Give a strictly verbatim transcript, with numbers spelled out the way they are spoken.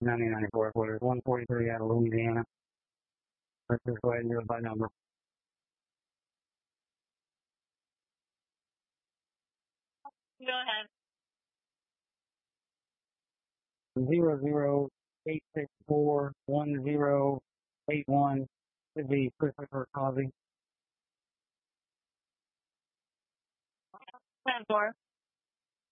ninety ninety-four quarters, one forty-three out of Louisiana. Let's just go ahead and do it by number. Go ahead. Zero zero eight six four one zero eight one should be Christopher Causey. ten four.